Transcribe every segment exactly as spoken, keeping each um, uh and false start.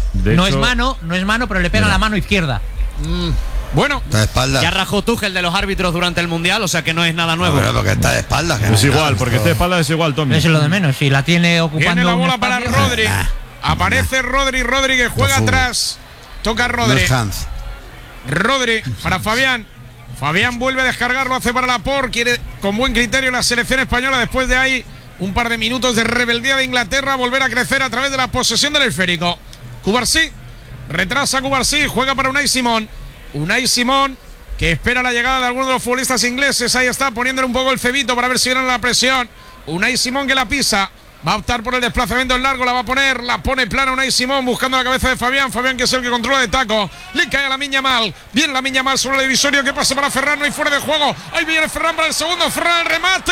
De no hecho, es mano, no es mano, pero le pega mira. la mano izquierda. Mm, bueno, Está de espalda. Ya rajó Tuchel de los árbitros durante el Mundial, o sea que no es nada nuevo. No, pero porque está de espalda. que es no, igual, no, porque no. esté de espalda es igual, Tommy. Eso es lo de menos. Si la tiene ocupando. viene la un bola para espacio, Rodri. Nah. Aparece Rodri, Rodri que juega fútbol. atrás. Toca No Rodri. es Hans. Rodri para Fabián. Fabián vuelve a descargarlo, hace para Laporte. Quiere con buen criterio la selección española después de ahí un par de minutos de rebeldía de Inglaterra. Volver a crecer a través de la posesión del esférico. Cubarsí. Retrasa Cubarsí. Juega para Unai Simón. Unai Simón que espera la llegada de algunos de los futbolistas ingleses. Ahí está poniéndole un poco el cebito para ver si viene la presión. Unai Simón que la pisa. Va a optar por el desplazamiento en largo, la va a poner, la pone plana Unai Simón buscando la cabeza de Fabián. Fabián que es el que controla de taco. Le cae a la Miña Mal. Bien la Miña Mal sobre el divisorio. Que pasa para Ferran, no hay fuera de juego. Ahí viene Ferran para el segundo. Ferran, el remate.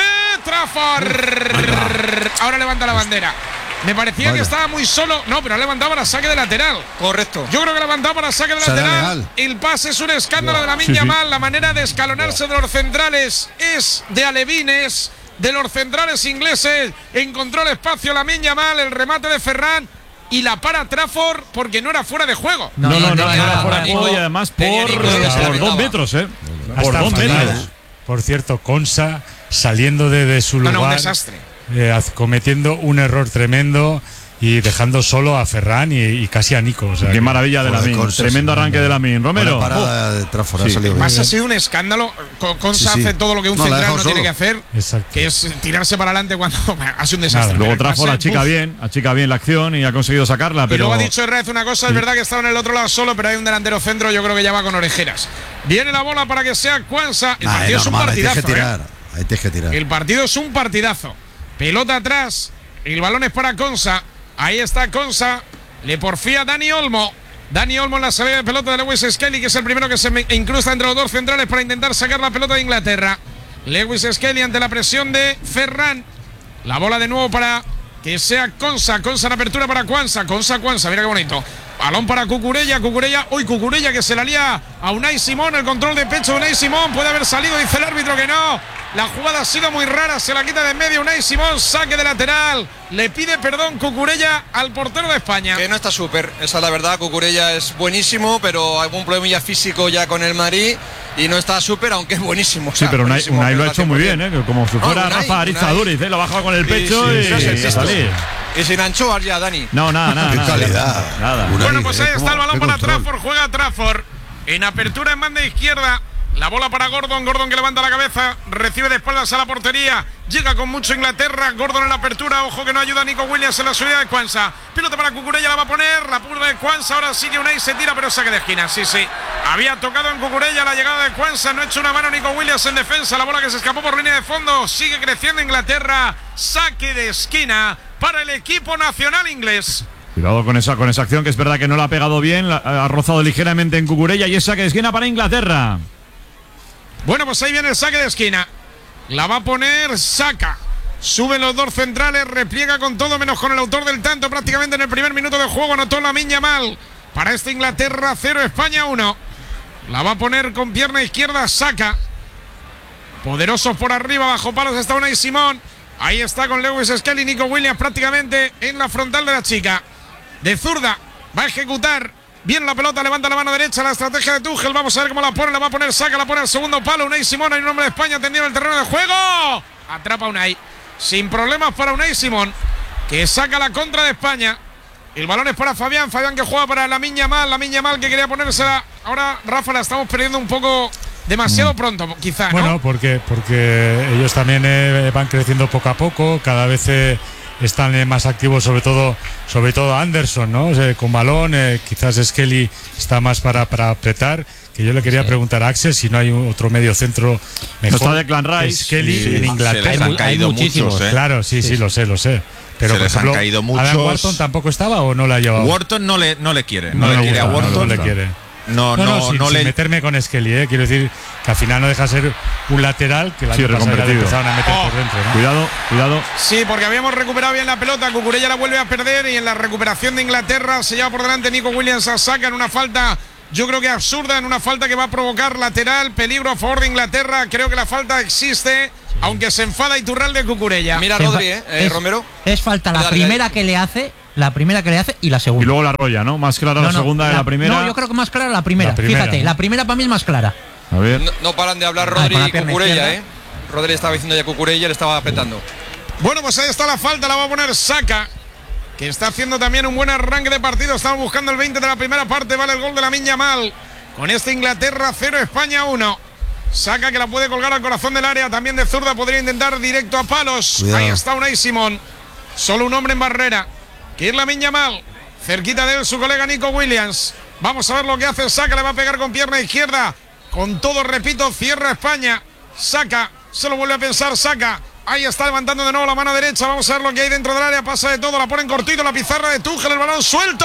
Trafford. Ahora levanta la bandera. Me parecía Vaya. que estaba muy solo. No, pero ha levantado para saque de lateral. Correcto. Yo creo que levantado para saque de Será lateral. legal. El pase es un escándalo de la Sí, Miña sí. Mal. La manera de escalonarse de los centrales es de alevines. De los centrales ingleses. Encontró el espacio la Miña Mal. El remate de Ferran. Y la para Trafford porque no era fuera de juego. No, no, no, no, tenía era nada, fuera de Nico. juego y además Tenía por, Nico que se la por dos pegaba. metros, ¿eh? Por Hasta dos fatal. metros. Por cierto, Consa saliendo de, de su No, lugar, no, un desastre. eh, haz- cometiendo un error tremendo y dejando solo a Ferran y, y casi a Nico. O sea, Qué que- maravilla de Joder, Lamin. Consa, Tremendo sí, arranque no. de Lamin. Romero. Buena parada de Trafford, Sí. ha salido Más bien. ha sido un escándalo. Con- Consa Sí, sí. hace todo lo que un No, la ha central no dejado tiene que solo. hacer. Exacto. Que es tirarse para adelante cuando hace un desastre. Nada. Luego Pero el Trafford pase, achica uf. bien, achica bien la acción y ha conseguido sacarla, Y pero luego ha dicho Herrera una cosa, es verdad que estaba en el otro lado solo, pero hay un delantero centro, yo creo que ya va con orejeras. Viene la bola para que sea Cuanza. El Ah, partido es es un normal, ahí tienes partidazo. que ¿eh? tirar. Ahí tienes que tirar. El partido es un partidazo. Pelota atrás. El balón es para Consa. Ahí está Consa. Le porfía Dani Olmo. Dani Olmo en la salida de pelota de Lewis Skelly, que es el primero que se incrusta entre los dos centrales para intentar sacar la pelota de Inglaterra. Lewis Skelly ante la presión de Ferran. La bola de nuevo para que sea Consa. Consa en apertura para Cuanza. Consa, Cuanza. Mira qué bonito. Balón para Cucurella. Cucurella. Hoy Cucurella que se la lía a Unai Simón. El control de pecho de Unai Simón. Puede haber salido, dice el árbitro que no. La jugada ha sido muy rara. Se la quita de en medio Unai Simón. Saque de lateral. Le pide perdón Cucurella al portero de España. Que no está súper, esa es la verdad. Cucurella es buenísimo, pero algún problema ya físico ya con el Madrid y no está súper, aunque es buenísimo. o sí, sea, pero Unai, buenísimo, Unai lo ha pero hecho al muy cien por bien, cien. ¿eh? Como si No, fuera Unai, Rafa Ariza Unai. Duriz, ¿eh? Lo ha bajado con el Sí, pecho sí, y, sí, sí, y sí, a salir. Y sin anchoas ya, Dani. No, nada, nada. Qué nada, calidad. Nada. Unai, Bueno, pues ahí eh, está el cómo- balón qué para control. Trafford. Juega Trafford. En apertura en banda izquierda. La bola para Gordon. Gordon que levanta la cabeza. Recibe de espaldas a la portería. Llega con mucho Inglaterra. Gordon en la apertura. Ojo que no ayuda a Nico Williams en la subida de Cuanza. Pilota para Cucurella. La va a poner. La purda de Cuanza. Ahora sí que Unai se tira, pero saque de esquina. Sí, sí. Había tocado en Cucurella la llegada de Cuanza. No ha hecho una mano Nico Williams en defensa. La bola que se escapó por línea de fondo. Sigue creciendo Inglaterra. Saque de esquina para el equipo nacional inglés. Cuidado con esa, con esa acción, que es verdad que no la ha pegado bien. La, ha rozado ligeramente en Cucurella y es saque de esquina para Inglaterra. Bueno, pues ahí viene el saque de esquina. La va a poner Saka. Suben los dos centrales, repliega con todo menos con el autor del tanto. Prácticamente en el primer minuto de juego anotó la Miña Mal. Para esta Inglaterra cero, España uno. La va a poner con pierna izquierda Saka. Poderosos por arriba, bajo palos está Unai Simón. Ahí está con Lewis Skelly, Nico Williams prácticamente en la frontal de la chica. De zurda, va a ejecutar. Bien la pelota, levanta la mano derecha, la estrategia de Tuchel. Vamos a ver cómo la pone, la va a poner Saka, la pone al segundo palo. Unai Simón, hay un hombre de España tendido en el terreno de juego. Atrapa Unai. Sin problemas para Unai Simón, que saca la contra de España. El balón es para Fabián, Fabián que juega para la Miña Mal, la Miña Mal que quería ponérsela. Ahora, Rafa, la estamos perdiendo un poco demasiado pronto, quizá, ¿no? Bueno, porque, porque ellos también eh, van creciendo poco a poco, cada vez eh, están eh, más activos, sobre todo sobre todo Anderson, ¿no? O sea, con balón, eh, quizás Skelly está más para, para apretar. Que yo le quería Sí. preguntar a Axel si no hay un otro medio centro mejor. está Declan Rice. Skelly Sí, en se Inglaterra. les han caído muchos, ¿eh? Claro, sí, sí, lo sé, lo sé. Pero Se por les han ejemplo, caído ¿Adam muchos. Wharton tampoco estaba o no la ha llevado? Wharton no le, no le quiere. No, No le le quiere a gusta, no, Wharton. no le quiere. No, No, no, no, sin, no sin le. meterme con Skelly, ¿eh? Quiero decir que al final no deja ser un lateral que la Sí, año pasado ya le reconvertido. empezaron a meter Oh. por dentro, ¿no? Cuidado, cuidado. Sí, porque habíamos recuperado bien la pelota. Cucurella la vuelve a perder y en la recuperación de Inglaterra se lleva por delante Nico Williams a Saka en una falta, yo creo que absurda, en una falta que va a provocar lateral, peligro a favor de Inglaterra. Creo que la falta existe, aunque se enfada Iturralde Cucurella. Mira Es fa- Rodri, eh, eh, es- Romero. Es falta la Dale, primera dale. que le hace la primera que le hace y la segunda. Y luego la rolla, ¿no? Más clara no, la no, segunda la, de la primera. No, yo creo que más clara la primera. La primera, Fíjate, ¿no? la primera para mí es más clara. A ver. No, no paran de hablar Ah, Rodri con la y pierna Cucurella, izquierda. ¿eh? Rodri estaba diciendo ya Cucurella, le estaba apretando. Bueno, pues ahí está la falta, la va a poner Saka, que está haciendo también un buen arranque de partido. Estamos buscando el veinte de la primera parte, vale el gol de Lamine Yamal. Con este Inglaterra cero, España uno. Saka que la puede colgar al corazón del área, también de zurda, podría intentar directo a palos. Cuidado. Ahí está Unai Simón, solo un hombre en barrera, que es Lamine Yamal. Cerquita de él su colega Nico Williams. Vamos a ver lo que hace Saka, le va a pegar con pierna izquierda. Con todo, repito, cierra España. Saka, se lo vuelve a pensar Saka. Ahí está levantando de nuevo la mano derecha. Vamos a ver lo que hay dentro del área. Pasa de todo, la ponen cortito, la pizarra de Tuchel, el balón suelto.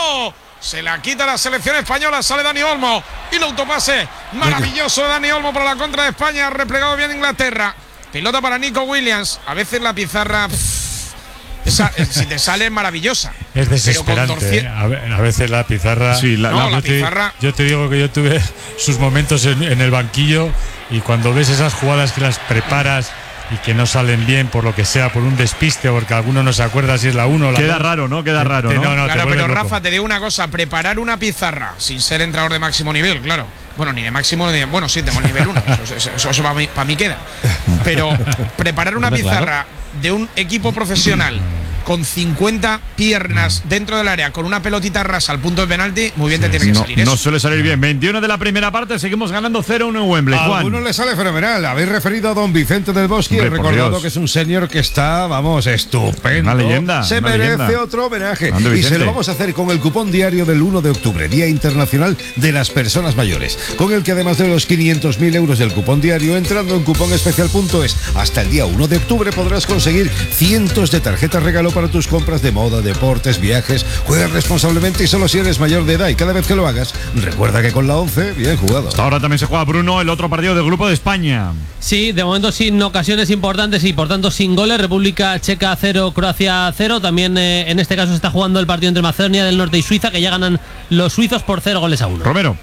Se la quita la selección española, sale Dani Olmo. Y el autopase maravilloso de Dani Olmo para la contra de España. Replegado bien Inglaterra. Pelota para Nico Williams. A veces la pizarra, pff, esa, si te sale, es maravillosa. Es desesperante. Pero con torci- ¿eh? a, ve- a veces la pizarra. Sí, la- No, la yo, te, pizarra- yo te digo que yo tuve sus momentos en, en el banquillo y cuando ves esas jugadas que las preparas y que no salen bien por lo que sea, por un despiste, porque alguno no se acuerda si es la uno o la Queda dos. raro, ¿no? Queda raro, Te- ¿no? no, no, te Claro, vuelves pero loco. Rafa, te digo una cosa, preparar una pizarra sin ser entrenador de máximo nivel, claro. Bueno, ni de máximo, ni de, bueno, sí, tengo el nivel uno, eso, eso, eso, eso para mí, para mí queda. Pero preparar una pizarra de un equipo profesional con cincuenta piernas dentro del área, con una pelotita rasa al punto de penalti, muy bien te tiene que No, salir eso. no suele salir bien. veintiuno de la primera parte, seguimos ganando cero uno en Wembley. A Juan. algunos le sale fenomenal. Habéis referido a don Vicente del Bosque y he Hombre, por recordado Dios. que es un señor que está, vamos, estupendo. Una leyenda, Se una merece leyenda. otro homenaje. Grande Y se Vicente. lo vamos a hacer con el cupón diario del uno de octubre, Día Internacional de las Personas Mayores. Con el que además de los quinientos mil euros del cupón diario, entrando en cuponespecial punto es, hasta el día uno de octubre podrás conseguir cientos de tarjetas regalo para tus compras de moda, deportes, viajes. Juega responsablemente y solo si eres mayor de edad, y cada vez que lo hagas, recuerda que con la once, bien jugado. Hasta ahora también se juega, Bruno, el otro partido del grupo de España. Sí, de momento sin ocasiones importantes y por tanto sin goles. República Checa cero, Croacia cero. También eh, en este caso se está jugando el partido entre Macedonia del Norte y Suiza, que ya ganan los suizos por cero goles a uno. Romero.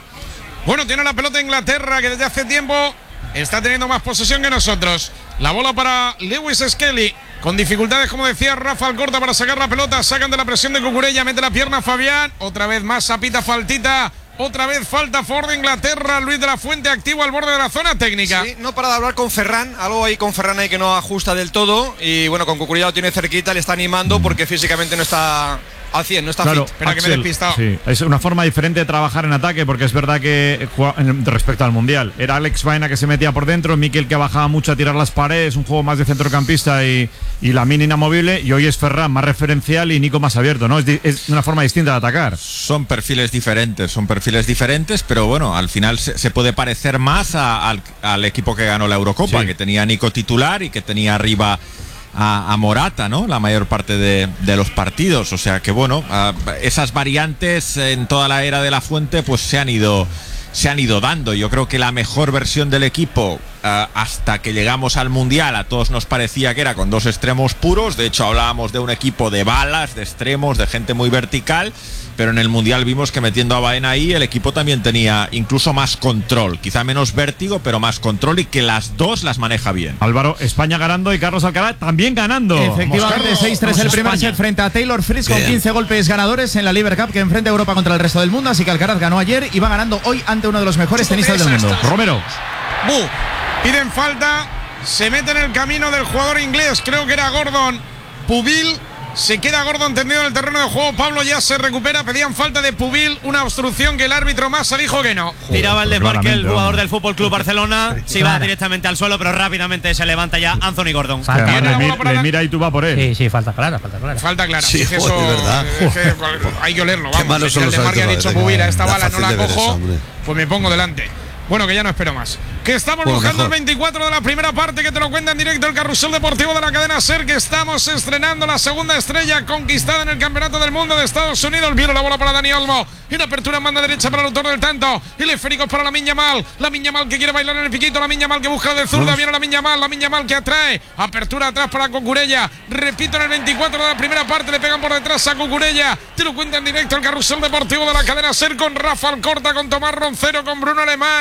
Bueno, tiene la pelota Inglaterra, que desde hace tiempo está teniendo más posesión que nosotros. La bola para Lewis Skelly. Con dificultades, como decía Rafa Alcorta, para sacar la pelota. Sacan de la presión de Cucurella. Mete la pierna Fabián. Otra vez más, sapita, faltita. Otra vez falta Ford de Inglaterra. Luis de la Fuente activo al borde de la zona técnica. Sí, no para de hablar con Ferran. Algo ahí con Ferran ahí que no ajusta del todo. Y bueno, con Cucurella lo tiene cerquita, le está animando porque físicamente no está al cien, no está Claro, fit. Espera, que me he Axel, despistado. sí, es una forma diferente de trabajar en ataque, porque es verdad que jua- en- respecto al Mundial era Alex Baena que se metía por dentro, Mikel que bajaba mucho a tirar las paredes, un juego más de centrocampista y, y Lamine inamovible, y hoy es Ferran más referencial y Nico más abierto, ¿no? Es, di- es una forma distinta de atacar. Son perfiles diferentes, son perfiles diferentes, pero bueno, al final se, se puede parecer más a- al, al equipo que ganó la Eurocopa, Sí. que tenía a Nico titular y que tenía arriba a, a Morata, ¿no? La mayor parte de, de los partidos. O sea que bueno, a- esas variantes en toda la era de la Fuente pues se han ido, se han ido dando. Yo creo que la mejor versión del equipo Uh, hasta que llegamos al Mundial a todos nos parecía que era con dos extremos puros. De hecho hablábamos de un equipo de balas, de extremos, de gente muy vertical, pero en el Mundial vimos que metiendo a Baena ahí el equipo también tenía incluso más control, quizá menos vértigo, pero más control, y que las dos las maneja bien. Álvaro, España ganando y Carlos Alcaraz también ganando. Efectivamente, seis tres el primer set frente a Taylor Fritz con quince golpes ganadores en la Lever Cup que enfrenta a Europa contra el resto del mundo. Así que Alcaraz ganó ayer y va ganando hoy ante uno de los mejores tenistas del mundo. Romero. Bu. Piden falta, se mete en el camino del jugador inglés, creo que era Gordon Pubil. Se queda Gordon tendido en el terreno de juego. Pablo ya se recupera. Pedían falta de Pubil, una obstrucción que el árbitro Massa dijo que no. Tiraba el desmarque el claramente, jugador vamos. del Fútbol Club Barcelona. Se iba directamente al suelo, pero rápidamente se levanta ya Anthony Gordon. Que además Viene le, la mi- bola para le la- mira y tú va por él. Sí, sí, falta clara, falta clara. Falta clara. Sí, Es que joder, eso, ¿verdad? es que hay que olerlo. Qué Vamos, malos si son el los desmarque ha árbitros, dicho venga. Pubira, esta Da bala no fácil la de ver eso, cojo, hombre. pues me pongo delante. Bueno, que ya no espero más. Que estamos Bueno, buscando mejor. el veinticuatro de la primera parte, que te lo cuenta en directo el Carrusel Deportivo de la cadena SER, que estamos estrenando la segunda estrella conquistada en el Campeonato del Mundo de Estados Unidos. Viene la bola para Dani Olmo. Y la apertura en banda derecha para el autor del tanto. Y el esférico es para Lamine Yamal. Lamine Yamal que quiere bailar en el piquito. Lamine Yamal que busca de zurda. Viene Lamine Yamal. Lamine Yamal que atrae. Apertura atrás para Cucurella. Repito, en el veinticuatro de la primera parte le pegan por detrás a Cucurella. Te lo cuenta en directo el Carrusel Deportivo de la cadena SER con Rafa Alcorta, con Tomás Roncero, con Bruno Alemán,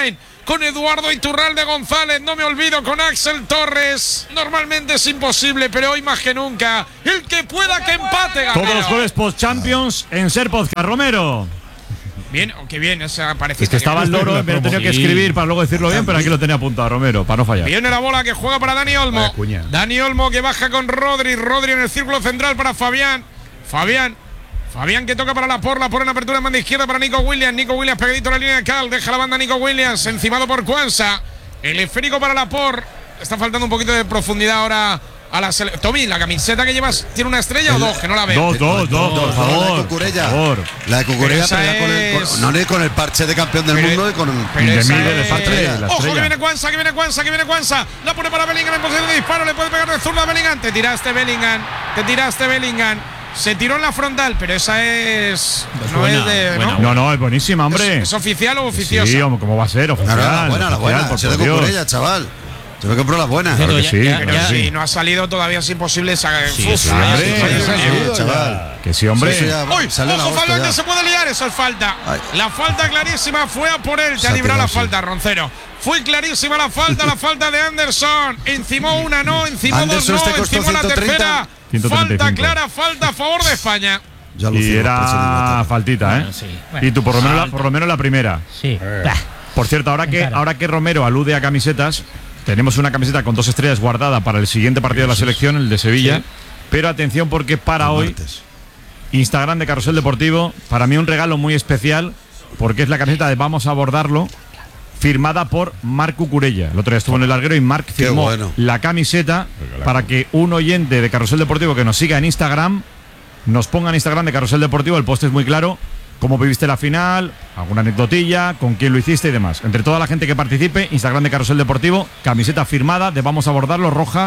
con Eduardo Iturralde González, no me olvido, con Axel Torres. Normalmente es imposible, pero hoy más que nunca. El que pueda que empate, Garnero. Todos los jueves post-Champions en Ser Podcast. Romero. Bien, qué bien, esa parece Es que estaba el loro, me lo tenía que escribir para luego decirlo bien, pero aquí lo tenía apuntado, Romero, para no fallar. Viene la bola que juega para Dani Olmo. Dani Olmo que baja con Rodri. Rodri en el círculo central para Fabián. Fabián. Fabián que toca para la por, la por en apertura en banda izquierda para Nico Williams. Nico Williams pegadito a la línea de Cal. Deja la banda Nico Williams, encimado por Cuanza. El esférico para la por. Está faltando un poquito de profundidad ahora a la selección. Tommy, la camiseta que llevas, ¿tiene una estrella o dos? Que no la veo. Dos, dos, dos, por favor. La de Cucurella. Por favor. La de Cucurella, Pero pero esa ya con el, es- con- no ni con el parche de campeón del Pero- mundo y con Pero De esa Miguel, es- el parche, la Ojo que estrella. viene Cuanza, que viene Cuanza, que viene Cuanza. La pone para Bellingham en posición de disparo. Le puede pegar de zurda a Bellingham. Te tiraste Bellingham. Te tiraste Bellingham. Se tiró en la frontal, pero esa es. No buena, es de. buena. ¿no? No, no, es buenísima, hombre. ¿Es, es oficial o oficiosa? Sí, hombre, ¿cómo va a ser? Oficial. No, no, la buena, la oficial, buena. por Se de Dios. Cucurella, chaval. Yo me compro las buenas. Claro que Ya- sí, ya- claro ya- que sí. Si no ha salido todavía es imposible esa. Sí, Uf, sí, ya, hombre, sí, ya sí, ha sí. salido, chaval. Que sí, hombre. Sí, eso ya- ¡Uy! sale la ¡Ojo, hostia Fabián, ya. que se puede liar! Eso es falta. Ay. La falta clarísima fue a por él. Te Se ha ha librado la tirado, sí. falta, Roncero. Fue clarísima la falta, la falta de Anderson. Encimó una, no. Encimó Anderson dos, no. este costó Encimó la ciento treinta. tercera. ciento treinta y Falta cinco. clara, falta a favor de España. Ya lo Y hicimos, era por eso no me faltita, ¿eh? Bueno, sí. Bueno, y tú, por lo, menos la, falta. por lo menos la primera. Sí. Bah. Por cierto, ahora que, Claro. ahora que Romero alude a camisetas, tenemos una camiseta con dos estrellas guardada para el siguiente partido de la selección, el de Sevilla. Pero atención porque para El hoy, martes. Instagram de Carrusel Deportivo, para mí un regalo muy especial, porque es la camiseta de Vamos a abordarlo, firmada por Marc Cucurella. El otro día estuvo en el larguero y Marc Qué firmó bueno. la camiseta para que un oyente de Carrusel Deportivo que nos siga en Instagram, nos ponga en Instagram de Carrusel Deportivo, el post es muy claro, cómo viviste la final, alguna anecdotilla, con quién lo hiciste y demás. Entre toda la gente que participe, Instagram de Carrusel Deportivo, camiseta firmada de Vamos a abordarlo, roja,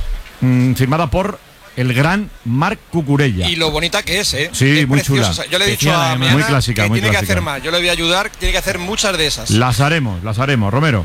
mmm, firmada por el gran Marc Cucurella. Y lo bonita que es, ¿eh? Sí, Es muy preciosa. chula. Yo le he dicho Especial, a además. Miana Muy clásica, que muy tiene que clásica. hacer más. Yo le voy a ayudar, tiene que hacer muchas de esas. Las haremos, las haremos, Romero.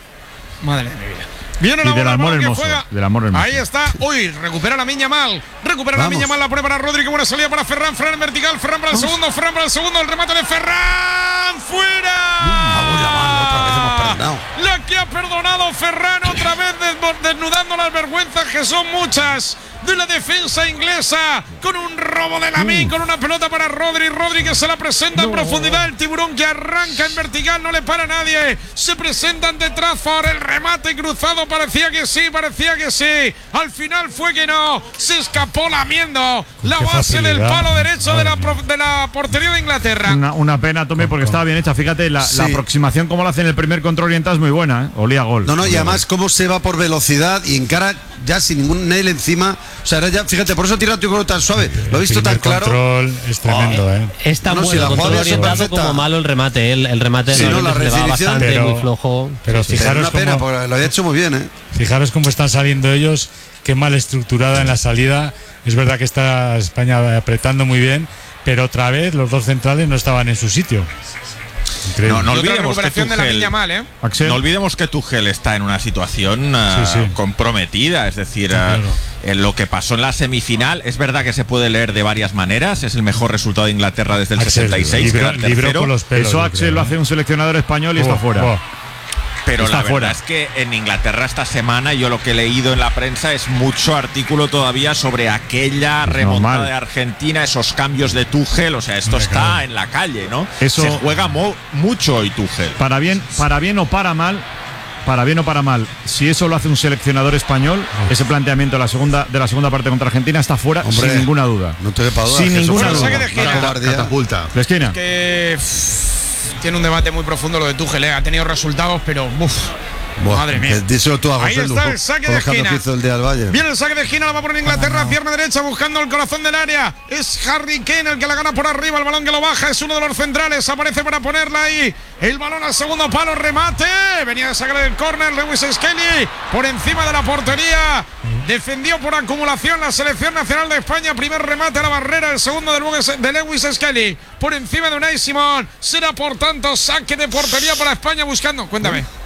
Madre de mi vida. Viene Y la del bola, amor balón que hermoso, juega. del amor hermoso. Ahí está. Uy, recupera la Miña Mal. Recupera la Vamos. Miña Mal. La pone para Rodri. Qué buena salida para Ferran. Ferran en vertical. Ferran para el segundo. Ferran para el segundo. El remate de Ferran. ¡Fuera! Vamos, la mano, otra vez hemos perdonado. La que ha perdonado Ferran. Otra vez des- desnudando las vergüenzas, que son muchas, de la defensa inglesa. Con un robo de Lamine. Con una pelota para Rodri. Rodri que se la presenta en profundidad. El tiburón que arranca en vertical. No le para a nadie. Se presenta ante Trafford. El remate cruzado. Parecía que sí. Parecía que sí. Al final fue que no. Se escapó lamiendo la Qué base del facilidad. palo derecho de la, Madre pro- de la portería de Inglaterra. Una, una pena, Tomé, porque estaba bien hecha. Fíjate, la, Sí. la aproximación como la hace en el primer control oriental es muy buena, ¿eh? Olía a gol. No, no, y Olía a además cómo se va por velocidad y encara ya sin ningún nail encima. O sea, era ya, fíjate, por eso tira tu gol tan suave. Lo he visto tan El claro. control es tremendo, ¿eh? Es tan No, no, si bueno la con todo jugada había sido orientado perfecta. como malo el remate. El, el remate Sí, no, normalmente la se le va definición. bastante, Pero- muy flojo. Pero Sí, es fijaros una pena, cómo, porque lo había hecho muy bien, ¿eh? fijaros cómo están saliendo ellos, qué mal estructurada en la salida. Es verdad que está España apretando muy bien, pero otra vez los dos centrales no estaban en su sitio. Increíble. No, no Y otra olvidemos que recuperación de la Tuchel- Miña Mal, ¿eh? Axel. No olvidemos que Tuchel está en una situación ah, Sí, sí. comprometida, es decir, Está ah, claro. en lo que pasó en la semifinal, es verdad que se puede leer de varias maneras, es el mejor resultado de Inglaterra desde el Axel, sesenta y seis, libró- quedar libró tercero, con los pelos, Eso yo Axel creo, lo ¿eh? hace un seleccionador español y está Oh, fuera. oh. pero está la verdad fuera. es que en Inglaterra esta semana yo lo que he leído en la prensa es mucho artículo todavía sobre aquella remontada normal. de Argentina, esos cambios de Tuchel, o sea, esto Hombre, está claro. en la calle, ¿no? Eso- Se juega mo- mucho hoy Tuchel. Para bien, para bien o para mal, para bien o para mal, si eso lo hace un seleccionador español, ese planteamiento de la segunda, de la segunda parte contra Argentina está fuera Hombre, sin ninguna duda. No te quepa duda. Sin que eso ninguna fue duda. una Saque de esquina. cobardía. Catapulta. ¿De esquina? Que pff, tiene un debate muy profundo lo de Tuchel, ¿eh? Ha tenido resultados, pero uf, Buah, madre mía. que díselo tú a Ahí José está Lu, el saque con de los cambios esquina. que hizo el día del Valle. Viene el saque de esquina, la va a poner Inglaterra, pierna derecha, buscando el corazón del área. Es Harry Kane el que la gana por arriba, el balón que lo baja, es uno de los centrales, aparece para ponerla ahí. El balón al segundo palo, remate. Venía de sacar del córner, Lewis Skelly, por encima de la portería. Defendió por acumulación la selección nacional de España. Primer remate a la barrera, el segundo de Lewis, de Lewis Skelly. Por encima de Unai Simón. Será por tanto saque de portería para España buscando. Cuéntame.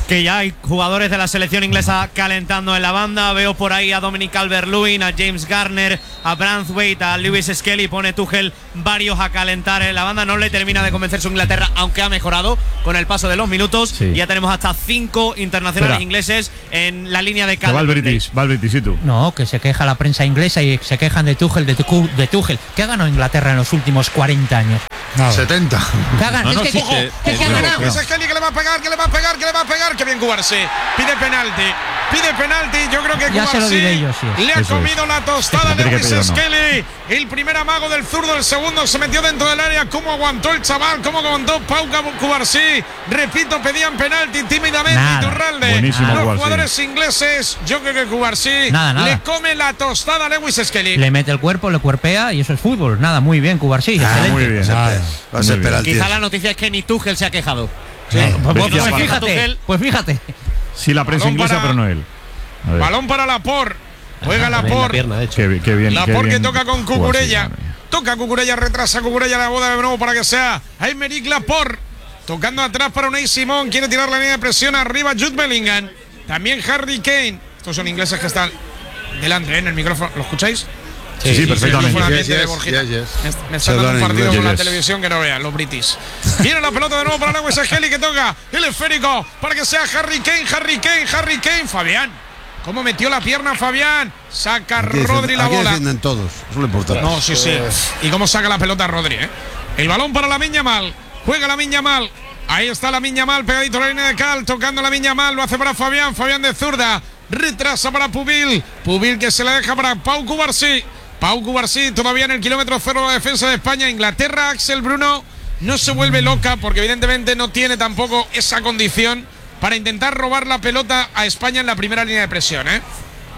que ya hay jugadores de la selección inglesa calentando en la banda. Veo por ahí a Dominic Calvert-Lewin, a James Garner, a Branthwaite, a Lewis Skelly. Pone Tuchel varios a calentar en la banda. No le termina de convencer su Inglaterra, aunque ha mejorado con el paso de los minutos. Sí. Ya tenemos hasta cinco internacionales Espera. ingleses en la línea de cal. Va el British, va el British, ¿y tú? No, que se queja la prensa inglesa y se quejan de Tuchel, de, Tuchel, de Tuchel. ¿Qué ha ganado Inglaterra en los últimos cuarenta años? Nada. setenta. ¿Qué ha ganado? No, no, es que, sí, que, ¿qué, que, ¿qué ha ganado? Lewis Skelly que le va a pegar, que le va a pegar, que le va a pegar. Que bien Cubarsí. Pide penalti. Pide penalti. Yo creo que ya se lo diré yo, sí. le ha comido es. la tostada de Lewis Skelly. No. El primer amago del zurdo, el segundo se metió dentro del área. ¿Cómo aguantó el chaval? ¿Cómo aguantó Pau Cubarsí? Repito, pedían penalti tímidamente. Iturralde. Buenísimo, Los Cubarsí. jugadores ingleses, yo creo que Cubarsí nada, nada. le come la tostada a Lewis Skelly. Le mete el cuerpo, le cuerpea y eso es fútbol. Nada, muy bien, Cubarsí. Ah, muy bien. Ah, va a ser penalti. Quizá la noticia es que ni Tuchel se ha quejado. Sí. Pues, pues, pues, fíjate, pues fíjate. Sí, la prensa inglesa, para, pero no él. Balón para Laporte. Juega Laporte. La qué, qué bien. Laporte que toca con Cucurella. Toca Cucurella, retrasa Cucurella la boda de nuevo para que sea Aymeric Laporte. Tocando atrás para Unai Simón. Quiere tirar la línea de presión arriba Jude Bellingham. También Harry Kane. Estos son ingleses que están delante, ¿eh? En el micrófono. ¿Lo escucháis? Sí, sí, sí, perfectamente. Yes, yes, yes, yes, yes. Me están dando un partido con la televisión que no vean, los british. Viene la pelota de nuevo para Lewis Skelly que toca el esférico para que sea Harry Kane, Harry Kane, Harry Kane. Fabián, ¿cómo metió la pierna Fabián? Saca aquí Rodri la aquí bola. Defienden todos, eso es lo importante. No, sí, sí. Y cómo saca la pelota Rodri, ¿eh? El balón para Lamine Yamal. Juega Lamine Yamal. Ahí está Lamine Yamal pegadito a la línea de cal, tocando Lamine Yamal. Lo hace para Fabián, Fabián de zurda. Retrasa para Pubil. Pubil que se la deja para Pau Cubarsí. Pau Cubarsí todavía en el kilómetro cero de la defensa de España. Inglaterra, Axel Bruno no se vuelve loca porque evidentemente no tiene tampoco esa condición para intentar robar la pelota a España en la primera línea de presión, ¿eh?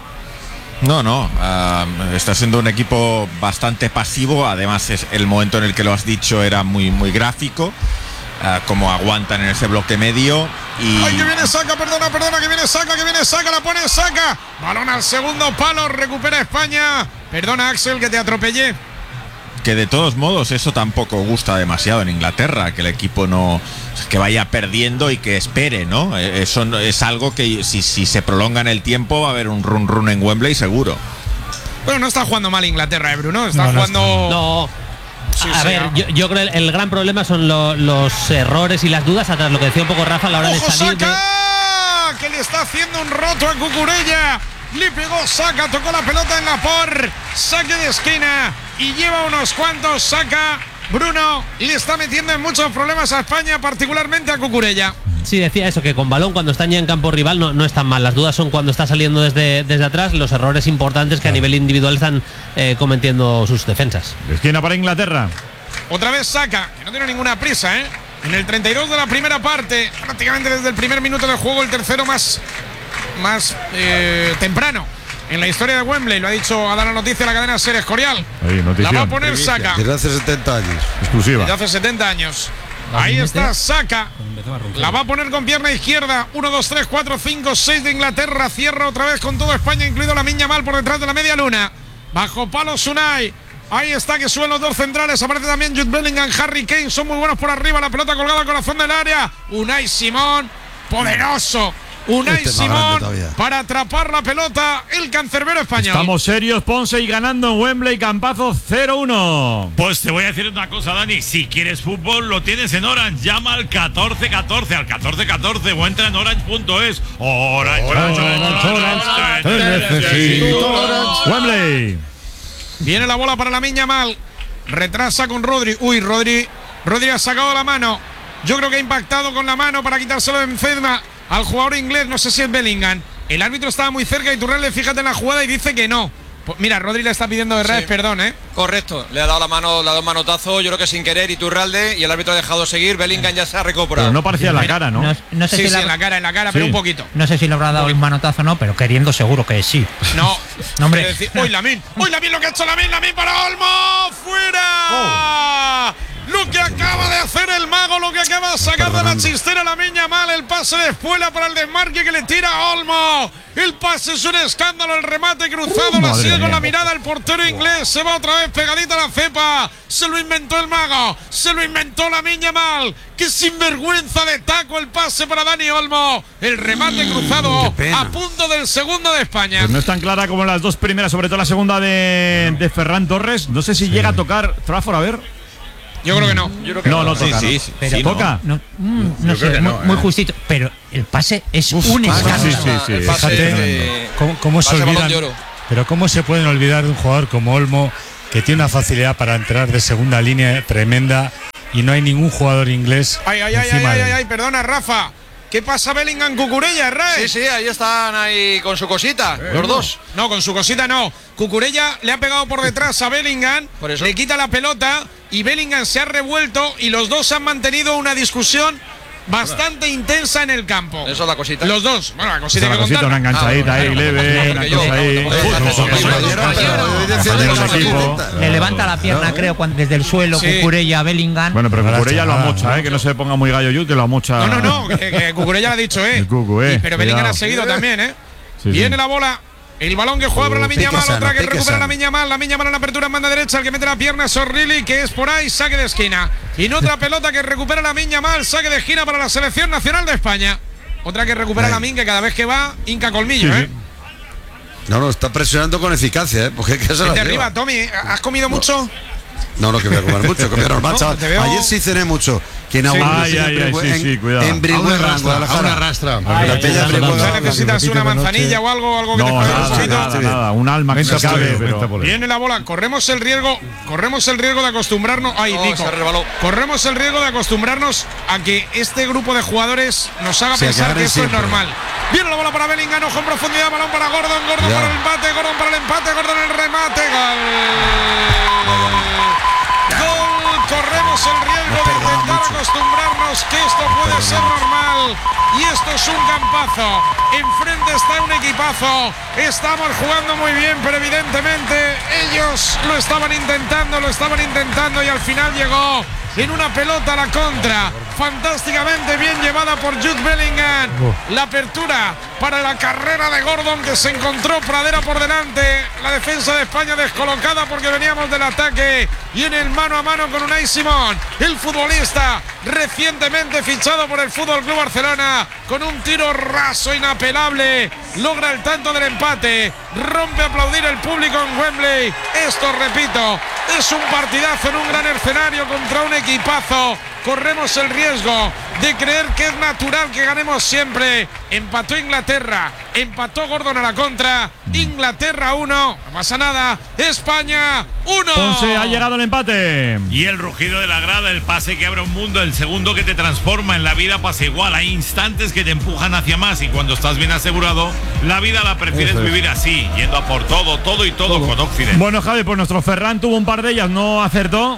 No, no, uh, está siendo un equipo bastante pasivo. Además, es el momento en el que lo has dicho era muy, muy gráfico. Uh, como aguantan en ese bloque medio y... ¡Ay, que viene Saka! Perdona, perdona, que viene Saka, que viene Saka, la pone Saka. Balón al segundo palo, recupera España. Perdona, Axel, que te atropellé. Que de todos modos eso tampoco gusta demasiado en Inglaterra, que el equipo no que vaya perdiendo y que espere, ¿no? Eso es algo que si, si se prolonga en el tiempo va a haber un run run en Wembley seguro. Bueno, no está jugando mal Inglaterra, ¿eh, Bruno? Está no, jugando... No. Sí, a sí, ver, yo, yo creo que el, el gran problema son lo, los errores y las dudas atrás, lo que decía un poco Rafa a la hora ¡Ojo, de salir. Saka! De... Que le está haciendo un roto a Cucurella. Le pegó Saka, tocó la pelota en la por. Saque de esquina y lleva unos cuantos. Saka, Bruno, le está metiendo en muchos problemas a España, particularmente a Cucurella. Sí, decía eso, que con balón cuando están ya en campo rival no, no están mal. Las dudas son cuando está saliendo desde, desde atrás, los errores importantes que a nivel individual están eh, cometiendo sus defensas. Esquina para Inglaterra. Otra vez Saka, que no tiene ninguna prisa, ¿eh? En el treinta y dos de la primera parte, prácticamente desde el primer minuto del juego, el tercero más, más eh, temprano en la historia de Wembley. Lo ha dicho, ha dado la noticia a la cadena Ser Escorial. Ahí, la va a poner Saka. Desde hace setenta años. Exclusiva. Desde hace setenta años. Ahí está Saka. La va a poner con pierna izquierda. uno, dos, tres, cuatro, cinco, seis de Inglaterra. Cierra otra vez con todo España, incluido Lamine Yamal por detrás de la media luna. Bajo palo Unai. Ahí está, que suben los dos centrales. Aparece también Jude Bellingham, Harry Kane. Son muy buenos por arriba. La pelota colgada al corazón del área. Unai Simón, poderoso. Unai este Simón para atrapar la pelota, el cancerbero español. Estamos serios, Ponce, y ganando en Wembley, campazo cero uno. Pues te voy a decir una cosa, Dani. Si quieres fútbol, lo tienes en Orange. Llama al catorce catorce, al catorce catorce o entra en orange punto es. Orange, Orange, Orange, Orange, Orange, necesito Orange. Wembley. Viene la bola para Lamine Yamal. Retrasa con Rodri. Uy, Rodri. Rodri ha sacado la mano. Yo creo que ha impactado con la mano para quitárselo de encima al jugador inglés, no sé si es Bellingham. El árbitro estaba muy cerca y Iturralde, fíjate en la jugada y dice que no. Pues mira, Rodri le está pidiendo de res, sí. Perdón, ¿eh? Correcto, le ha dado la mano, le ha dado un manotazo, yo creo que sin querer, Iturralde, y el árbitro ha dejado seguir. Bellingham ya se ha recuperado. Pero no parecía en la cara, ¿no? No, no sé sí, si sí, la... en la cara, en la cara, sí. Pero un poquito. No sé si le habrá dado el manotazo o no, pero queriendo seguro que sí. No, no hombre. Decir, uy, Lamine, uy, Lamine, lo que ha hecho Lamine, Lamine para Olmo, fuera. Oh. Lo que acaba de hacer el mago lo que acaba de sacar de la chistera la Miña Mal. El pase de espuela para el desmarque que le tira a Olmo. El pase es un escándalo, el remate cruzado, Uh, la sigue mía. con la mirada el portero inglés. Se va otra vez pegadita a la cepa. Se lo inventó el mago, se lo inventó la Miña Mal. Qué sinvergüenza de taco el pase para Dani Olmo. El remate cruzado a punto del segundo de España. Pues no es tan clara como las dos primeras, sobre todo la segunda de, de Ferran Torres. No sé si llega a tocar Trafford, a ver. Yo creo que no. Yo creo que no, no, Sí, toca. sí, ¿no? sí, Pero sí, toca. No, mm, no Yo creo sé, que muy, no, muy ¿eh? justito. Pero el pase es Uf, único. pasa, Sí, sí, sí. El pase Fíjate, de- ¿Cómo, cómo se pase Balón olvidan? de Oro. Pero cómo se pueden olvidar de un jugador como Olmo, que tiene una facilidad para entrar de segunda línea tremenda y no hay ningún jugador inglés Ay, ay, ay, ay, encima ay, de ay, él. ay, perdona, Rafa. ¿Qué pasa Bellingham Cucurella, Ray? Sí, sí, ahí están ahí con su cosita, los dos. No, con su cosita no. Cucurella le ha pegado por detrás a Bellingham, Por eso. le quita la pelota y Bellingham se ha revuelto y los dos han mantenido una discusión bastante intensa en el campo. Eso es la cosita. Los dos. Bueno, la Esa cosita es que la cosita, contar. una enganchadita Ah, ahí, bueno, leve, porque una yo- cosa ahí. no, no, no, no, no, no, Compañeros de equipo. Le levanta la pierna, creo, cuando desde el suelo, Sí. Cucurella a Bellingham. Bueno, pero Ahora Cucurella lo chaval, amocha, eh, que no se ponga muy gallo yo, que lo amocha. No, no, no, que, que Cucurella le ha dicho, eh. El Cucu, eh, Y- pero Bellingham cuidado. ha seguido también, eh. Sí, sí. Viene la bola. El balón que juega para la Miña pique Mal, sano, otra que pique recupera la sano. Miña Mal, la Miña Mal en la apertura en banda derecha, el que mete la pierna es Sorrilli, que es por ahí, saque de esquina. Y en otra pelota que recupera la Miña Mal, saque de esquina para la selección nacional de España. Otra que recupera Ahí. la Min, que cada vez que va, hinca colmillo, Sí, ¿eh? No, no, está presionando con eficacia, ¿eh? Porque que se la Vete lleva. arriba, Tommy, ¿has comido mucho? No, no, que voy a comer mucho, comer normal, No, chaval. te veo- Ayer sí cené mucho. Que en Sí. Aún Ay, ay, ay, sí, sí, cuidado. En Brihuega, en Guadalajara. arrastra. La pilla en O sea, Brihuega. necesitas una manzanilla o algo, algo que te No, pueda nada, dar un nada, poquito. nada, un alma que se Venta cabe, por él, pero- venta por él. Viene la bola, corremos el riesgo, corremos el riesgo de acostumbrarnos. Ay, Oh, Nico. se resbaló. Corremos el riesgo de acostumbrarnos a que este grupo de jugadores nos haga Sí, a que pensar que ganen esto es siempre. normal. Viene la bola para Bellingham, ojo en profundidad, balón para Gordon, Gordon Ya. para el empate, Gordon para el empate, Gordon el remate, gol. Gol, corremos el riesgo de intentar acostumbrarnos que esto puede ser normal. Y esto es un campazo. Enfrente está un equipazo. Estamos jugando muy bien, pero evidentemente ellos lo estaban intentando, lo estaban intentando y al final llegó en una pelota a la contra. Fantásticamente bien llevada por Jude Bellingham. La apertura para la carrera de Gordon, que se encontró Pradera por delante. La defensa de España descolocada porque veníamos del ataque. Y en el mano a mano con Unai Simón, el futbolista recientemente fichado por el Fútbol Club Barcelona, con un tiro raso inapelable, logra el tanto del empate. Rompe a aplaudir el público en Wembley. Esto, repito, es un partidazo en un gran escenario contra un equipazo. Corremos el riesgo de creer que es natural que ganemos siempre. Empató Inglaterra, empató Gordon a la contra. Inglaterra uno, no pasa nada. España uno. Ponce, ha llegado el empate. Y el rugido de la grada, el pase que abre un mundo, el segundo que te transforma. En la vida pasa igual, hay instantes que te empujan hacia más y cuando estás bien asegurado, la vida la prefieres Eso es. vivir así, yendo a por todo, todo y todo, con Occidente. Bueno, Javi, pues nuestro Ferran tuvo un par de ellas, no acertó.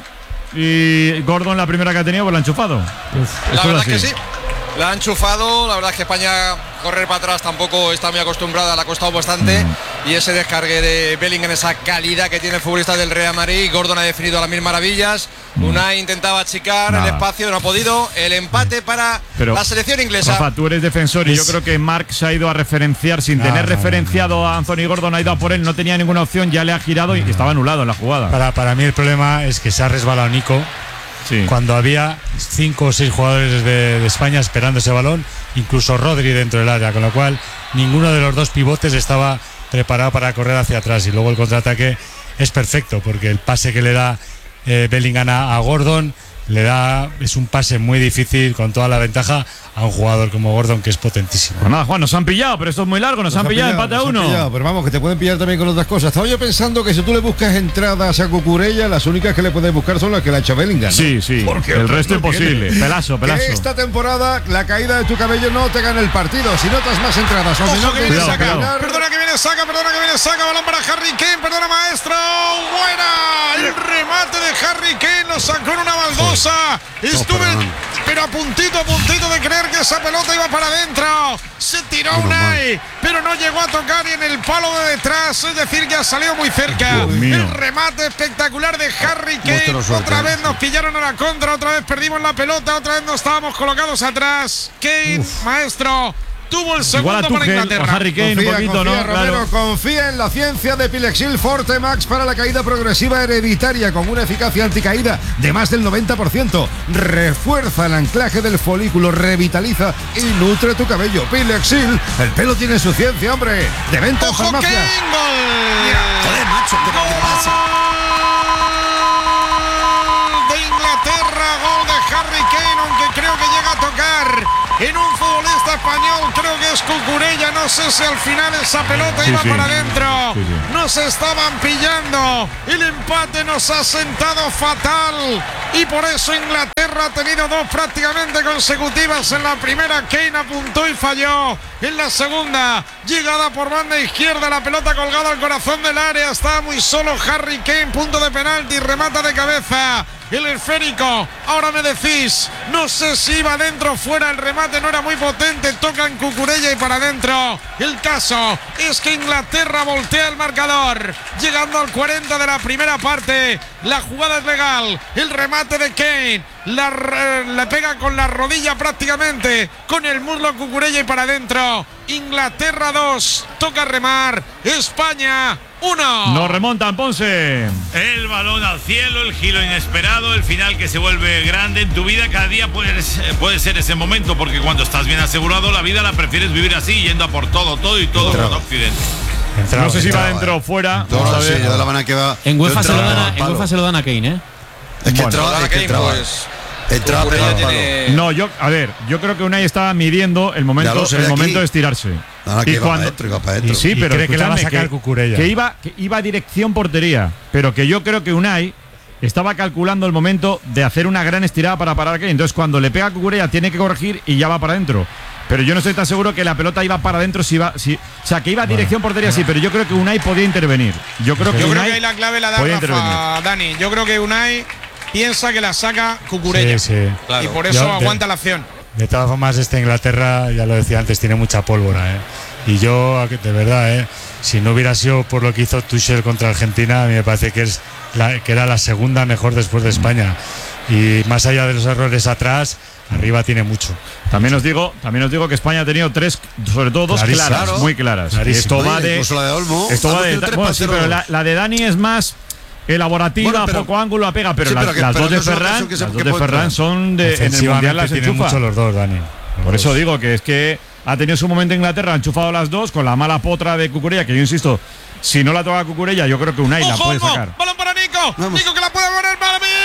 Y Gordon, la primera que ha tenido, pues la ha enchufado. La Esto verdad es es que así. sí. La han enchufado, la verdad es que España correr para atrás tampoco está muy acostumbrada, le ha costado bastante. Y ese descargue de Bellingham, esa calidad que tiene el futbolista del Real Madrid. Gordon ha definido a las mil maravillas. Unai intentaba achicar Nada. el espacio, no ha podido. El empate para Pero, la selección inglesa. Rafa, tú eres defensor y yo Es- creo que Mark se ha ido a referenciar sin No, tener no, no, referenciado a Anthony Gordon, ha ido a por él, no tenía ninguna opción, ya le ha girado y estaba anulado en la jugada. Para, para mí el problema es que se ha resbalado Nico Sí. cuando había cinco o seis jugadores de, de España esperando ese balón, incluso Rodri dentro del área, con lo cual ninguno de los dos pivotes estaba preparado para correr hacia atrás y luego el contraataque es perfecto porque el pase que le da eh, Bellingham a, a Gordon le da, es un pase muy difícil con toda la ventaja a un jugador como Gordon que es potentísimo. Pues nada, Juan, nos han pillado, pero esto es muy largo, nos, han, pillado, empate a nos han uno. pillado, pero vamos, que te pueden pillar también con otras cosas. Estaba yo pensando que si tú le buscas entradas a Cucurella, las únicas que le puedes buscar son las que le ha hecho Bellingham, ¿no? Sí, sí, Porque el otras resto no imposible. tiene. Pelazo, Que pelazo. esta temporada la caída de tu cabello no te gana el partido. Si notas más entradas o Ojo menor que que viene Cuidado, Saka, cuidado. perdona que viene Saka, perdona que viene Saka, balón para Harry Kane, perdona maestro, buena, el remate de Harry Kane lo sacó en una baldosa. Sosa. Estuve, pero a puntito, a puntito de creer que esa pelota iba para adentro. Se tiró Unai, pero no llegó a tocar y en el palo de detrás. Es decir, que ha salido muy cerca. El remate espectacular de Harry Kane. Otra vez nos pillaron a la contra, otra vez perdimos la pelota, otra vez nos estábamos colocados atrás. Kane, Uf. maestro. Tuvo el segundo para Inglaterra. Harry Kane, confía, un poquito, confía, ¿no? Romero, Claro. confía en la ciencia de Pilexil Forte Max para la caída progresiva hereditaria con una eficacia anticaída de más del noventa por ciento. Refuerza el anclaje del folículo, revitaliza y nutre tu cabello. Pilexil, el pelo tiene su ciencia, hombre. De venta en farmacias. Joder, macho, ¿qué pasa? De Inglaterra, gol de Harry Kane, aunque creo que llega a tocar en un futbolista español, creo que es Cucurella. No sé si al final esa pelota sí, iba sí. para adentro. Sí, sí. Nos estaban pillando. El empate nos ha sentado fatal y por eso Inglaterra ha tenido dos prácticamente consecutivas. En la primera Kane apuntó y falló. En la segunda, llegada por banda izquierda, la pelota colgada al corazón del área. Estaba muy solo Harry Kane, punto de penalti, remata de cabeza. El esférico, ahora me decís, no sé si iba adentro o fuera, el remate no era muy potente, toca en Cucurella y para adentro. El caso es que Inglaterra voltea el marcador, llegando al cuarenta de la primera parte. La jugada es legal, el remate de Kane, la, la pega con la rodilla prácticamente, con el muslo Cucurella y para adentro. Inglaterra dos, toca remar, España uno. Nos remontan, Ponce. El balón al cielo, el giro inesperado, el final que se vuelve grande en tu vida. Cada día puede, puede ser ese momento, porque cuando estás bien asegurado, la vida la prefieres vivir así, yendo a por todo, todo y todo con Occidente. Entraba, no sé si va dentro o fuera. No, sí, de la manera que va. En UEFA, se lo, dan a, en UEFA se lo dan a Kane, ¿eh? Es que bueno, entraba, es que Kane, entraba. pues, entraba pegado tiene... No, yo, a ver, yo creo que Unai estaba midiendo el momento, el momento de estirarse. Nada, que y iba cuando, para adentro, iba para adentro. Y sí, Y pero cree que la va a escuchadme, sacar Cucurella. que iba, que iba a dirección portería, pero que yo creo que Unai estaba calculando el momento de hacer una gran estirada para parar a Kane. Entonces, cuando le pega a Cucurella, tiene que corregir y ya va para adentro. Pero yo no estoy tan seguro que la pelota iba para adentro. Si iba, si, o sea, que iba a dirección portería, sí, pero yo creo que Unai podía intervenir. Yo creo que Yo Unai creo que ahí la clave la da podía Rafa, intervenir. Dani. Yo creo que Unai piensa que la saca Cucurella. Sí, sí. Y por eso Yo, aguanta de, la acción. De todas formas, esta Inglaterra, ya lo decía antes, tiene mucha pólvora, ¿eh? Y yo, de verdad, ¿eh? Si no hubiera sido por lo que hizo Tuchel contra Argentina, a mí me parece que, es la, que era la segunda mejor después de España. Y más allá de los errores atrás, arriba tiene mucho. También os digo, también os digo que España ha tenido tres, sobre todo dos Clarísimo. claras, Claro. muy claras. Clarísimo. Esto va Oye, de, incluso la de Olmo. esto va Olmo de, tiene tres bueno, sí, paseros. pero la, la de Dani es más elaborativa, Bueno, pero- poco ángulo, la pega, pero, Sí, las, pero que- las pero dos de no es una Ferran, ocasión que se- las que dos de puede Ferran entrar. son de en el mundial Ofensivamente las tienen enchufa. mucho los dos, Dani. Los Por eso dos. digo que es que ha tenido su momento Inglaterra, ha enchufado las dos con la mala potra de Cucurella, que yo insisto, si no la toca Cucurella, yo creo que Unai la ¡Ojo, puede Olmo! sacar. Balón para Nico. Vamos. Nico que la puede poner para mí.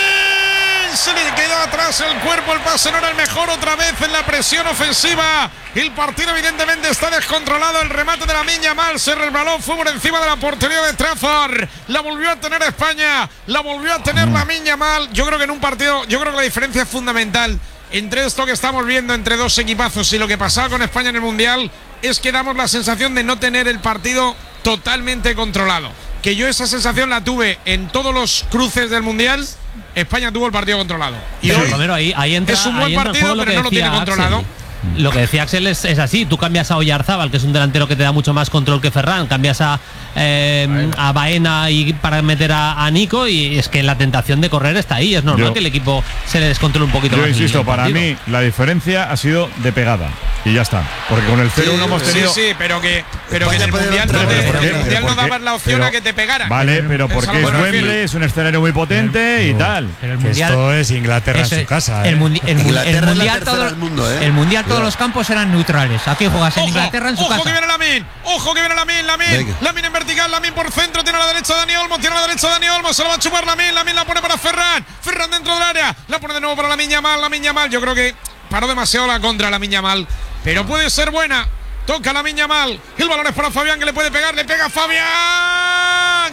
Se le queda atrás el cuerpo. El pase no era el mejor. Otra vez en la presión ofensiva. El partido evidentemente está descontrolado. El remate de la Miña Mal se resbaló. Fue por encima de la portería de Trafford. La volvió a tener España. La volvió a tener la Miña Mal. Yo creo que en un partido, yo creo que la diferencia es fundamental entre esto que estamos viendo entre dos equipazos y lo que pasaba con España en el Mundial es que damos la sensación de no tener el partido totalmente controlado. Que yo esa sensación la tuve en todos los cruces del Mundial. España tuvo el partido controlado. Y Pero, hoy Romero, ahí, ahí entra, es un buen ahí entra en partido, juego pero no lo tiene decía controlado. Axel. Lo que decía Axel es, es así. Tú cambias a Oyarzábal, que es un delantero que te da mucho más control que Ferran. Cambias a, eh, a Baena y para meter a, a Nico. Y es que la tentación de correr está ahí. Es normal Yo- que el equipo se le descontrole un poquito Yo más. en insisto, el para partido. mí la diferencia ha sido de pegada. Y ya está. Porque con el cero uno hemos Sí, tenido. sí, pero que, pero que en el España Mundial puede no, dar te- tres, en el pero Mundial no ¿por qué? dabas la opción Pero- a que te pegaran. Vale, pero porque a es lo que me refiero. Wembley, es un escenario muy potente y tal. Pero el Que mundial, esto es Inglaterra eso en es, su casa. El, ¿eh? mundi- el, mu- el Inglaterra es la mundial, tercera todo- del mundo, ¿eh? el mundial todos Cuidado. los campos eran neutrales. Aquí juegas en Ojo, Inglaterra en su ojo casa. que viene Lamin, ojo que viene Lamin, Lamin, Venga. Lamin en vertical, Lamin por centro, tiene a la derecha Dani Olmo, tiene a la derecha Dani Olmo, se lo va a chupar Lamin, Lamin la pone para Ferran, Ferran dentro del área, la pone de nuevo para la Miña Mal, la Miña Mal, yo creo que paró demasiado la contra la Miña Mal, pero puede ser buena. Toca la Miña Mal, el balón es para Fabián que le puede pegar, le pega Fabián,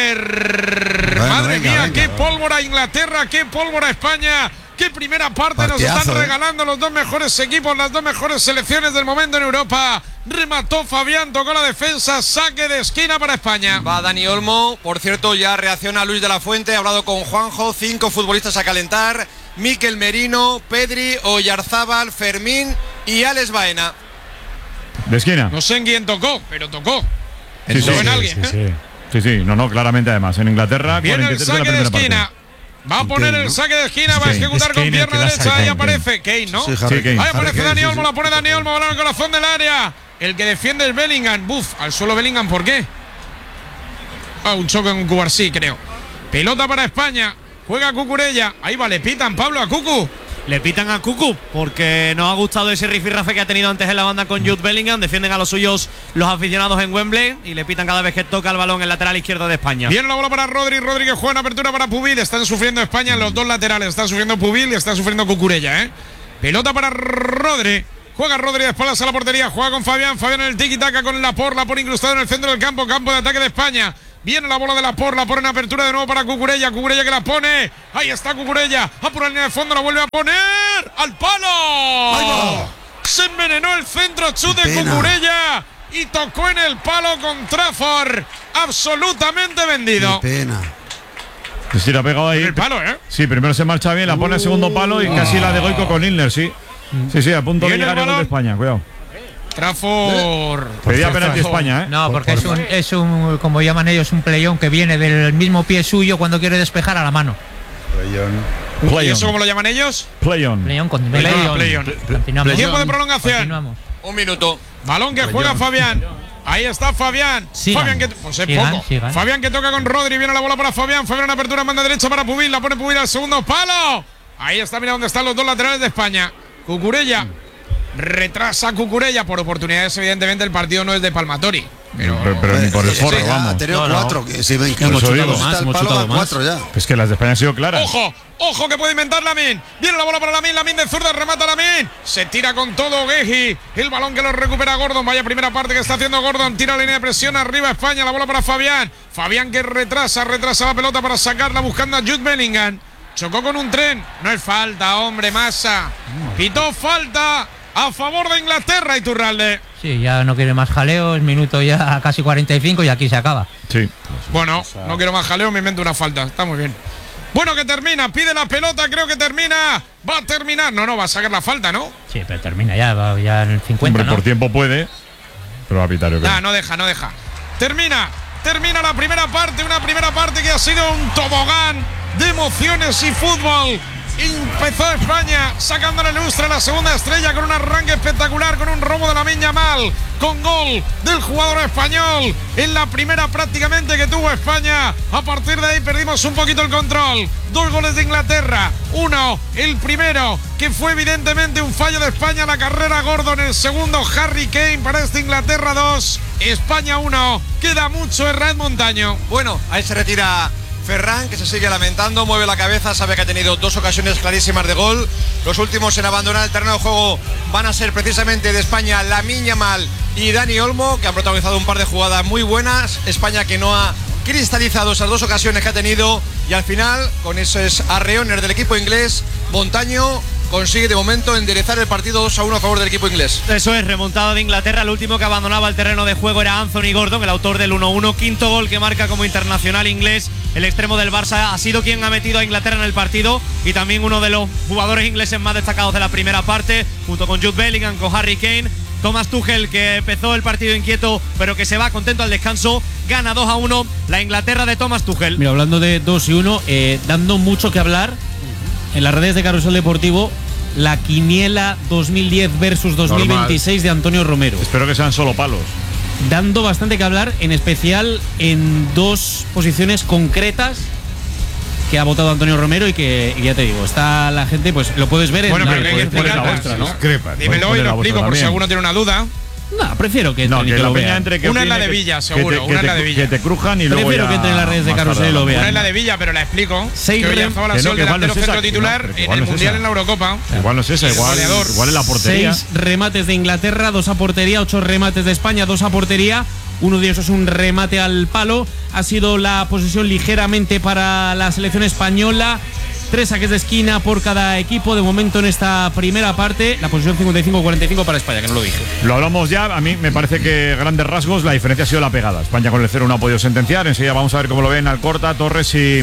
córner. Bueno, Madre venga, mía, venga, qué venga. pólvora Inglaterra, qué pólvora España. Qué primera parte nos Partidazo, están ¿eh? regalando los dos mejores equipos, las dos mejores selecciones del momento en Europa. Remató Fabián, tocó la defensa, saque de esquina para España. Va Dani Olmo, por cierto ya reacciona Luis de la Fuente, ha hablado con Juanjo, cinco futbolistas a calentar, Mikel Merino, Pedri, Oyarzábal, Fermín y Alex Baena. De esquina. No sé en quién tocó, pero tocó. Sí, sí, en sí, alguien. sí, sí. Sí, sí, no, no, claramente además. En Inglaterra, Viene el saque de esquina. Va a poner el saque de esquina, va a ejecutar con pierna derecha. Ahí aparece Kane, ¿no? Sí, Kane. Ahí aparece Dani Olmo, la pone Dani Olmo, balón al corazón del área. El que defiende es Bellingham. Buf, al suelo Bellingham, ¿por qué? Ah, un choque en Cubarsí, creo. Pelota para España. Juega Cucurella. Ahí va, le pitan, Pablo, a Cucu. Le pitan a Cucu porque no ha gustado ese rifirrafe que ha tenido antes en la banda con Jude Bellingham. Defienden a los suyos los aficionados en Wembley y le pitan cada vez que toca el balón el lateral izquierdo de España. Viene la bola para Rodri. Rodri que juega en apertura para Pubil. Están sufriendo España en los dos laterales. Está sufriendo Pubil y está sufriendo Cucurella, ¿eh? Pelota para Rodri. Juega Rodri de espaldas a la portería. Juega con Fabián. Fabián en el tiki-taka con Laporte. Laporte incrustado en el centro del campo. Campo de ataque de España. Viene la bola de Laporte, la pone en apertura de nuevo para Cucurella. Cucurella que la pone. Ahí está Cucurella. A por la línea de fondo, la vuelve a poner. ¡Al palo! Se envenenó el centro chute de Cucurella y tocó en el palo con Trafford. Absolutamente vendido. Qué pena. Pues sí, la ha pegado ahí. El palo, ¿eh? Sí, primero se marcha bien, la pone al segundo palo y casi la de Goico con Ilner, sí. Sí, sí, a punto de llegar el gol de España, cuidado. Trafford. Pedía penalti España, ¿eh? No, porque es un, es un, como llaman ellos, un playón que viene del mismo pie suyo cuando quiere despejar a la mano. Play ¿Y on. eso cómo lo llaman ellos? Play on. Playón con Play on, playón. play on. Continuamos. Tiempo de prolongación. Continuamos. Un minuto. Balón que juega Fabián. Ahí está Fabián. Sigan. Fabián que pues es Sigan, poco. sigan. Fabián que toca con Rodri. Viene la bola para Fabián. Fabián en apertura, manda derecha para Pubil. La pone Pubil al segundo palo. Ahí está, mira dónde están los dos laterales de España. Cucurella. Retrasa Cucurella por oportunidades. Evidentemente el partido no es de Palmatori. Pero, pero, pero ni por el Sí, forro, ha vamos. tenido No, no. cuatro. Que si ven que Hemos los chutado chutados más, está el hemos palo, chutado van más. cuatro ya. Es que las de España han sido claras. Ojo, ojo que puede inventar Lamin. Viene la bola para Lamin, Lamin de zurda, remata Lamin. Se tira con todo Guehi. El balón que lo recupera Gordon. Vaya primera parte que está haciendo Gordon. Tira la línea de presión arriba España. La bola para Fabián. Fabián que retrasa, retrasa la pelota para sacarla buscando a Jude Bellingham. Chocó con un tren. No es falta, hombre, Massa. Pitó falta a favor de Inglaterra, Iturralde. Sí, ya no quiere más jaleos, minuto ya casi cuarenta y cinco y aquí se acaba. Sí. Bueno, no quiero más jaleo, me invento una falta. Está muy bien. Bueno, que termina, pide la pelota, creo que termina. Va a terminar. No, no, va a sacar la falta, ¿no? Sí, pero termina ya, va ya en el cincuenta, Hombre, ¿no? por tiempo puede, pero va a pitar, yo creo. Nah, no deja, no deja. Termina, termina la primera parte, una primera parte que ha sido un tobogán de emociones y fútbol. Empezó España sacándole lustre a la segunda estrella con un arranque espectacular, con un robo de Lamine Yamal, con gol del jugador español en la primera prácticamente que tuvo España. A partir de ahí perdimos un poquito el control. Dos goles de Inglaterra, uno, el primero, que fue evidentemente un fallo de España, la carrera Gordon, el segundo Harry Kane para esta Inglaterra dos, España uno. Queda mucho Herrán Montaño. Bueno, ahí se retira Ferran, que se sigue lamentando, mueve la cabeza, sabe que ha tenido dos ocasiones clarísimas de gol. Los últimos en abandonar el terreno de juego van a ser precisamente de España Lamine Yamal y Dani Olmo, que han protagonizado un par de jugadas muy buenas. España que no ha cristalizado esas dos ocasiones que ha tenido y al final, con esos arreones del equipo inglés, Montaño consigue de momento enderezar el partido dos a uno a favor del equipo inglés. Eso es, remontada de Inglaterra. El último que abandonaba el terreno de juego era Anthony Gordon, el autor del uno uno. Quinto gol que marca como internacional inglés. El extremo del Barça ha sido quien ha metido a Inglaterra en el partido y también uno de los jugadores ingleses más destacados de la primera parte, junto con Jude Bellingham, con Harry Kane. Thomas Tuchel, que empezó el partido inquieto pero que se va contento al descanso, gana dos a uno la Inglaterra de Thomas Tuchel. Mira, hablando de dos y uno, eh, dando mucho que hablar en las redes de Carrusel Deportivo, la quiniela dos mil diez versus dos mil veintiséis de Antonio Romero. Espero que sean solo palos. Dando bastante que hablar, en especial en dos posiciones concretas que ha votado Antonio Romero y que, y ya te digo, está la gente, pues lo puedes ver bueno, en pero la, que hay que puedes explicar poner la vuestra, ¿no? Discrepan. Dímelo y lo explico por si alguno tiene una duda. No, prefiero que No, entren y que que la lo peña vean. entre que Una es la opine de que- Villa, que seguro, te- una que es la te- de Villa. Que te crujan y luego Prefiero ya que entren en las redes de más Carrusel y tarde. lo vean. Una es la de Villa, pero la explico. Seis que rem- Oyarzabal ha que sido no, el que igual no delantero es esa, centro que no, titular pero que en igual el no es Mundial esa. en la Eurocopa. Igual no es esa, igual, goleador. igual en la portería. Seis remates de Inglaterra, dos a portería, ocho remates de España, dos a portería. Uno de ellos es un remate al palo. Ha sido la posesión ligeramente para la selección española. Tres saques de esquina por cada equipo. De momento en esta primera parte, la posición cincuenta y cinco cuarenta y cinco para España, que no lo dije. Lo hablamos ya, a mí me parece que grandes rasgos, la diferencia ha sido la pegada. España con el cero no ha podido sentenciar, enseguida vamos a ver cómo lo ven Alcorta, Torres y,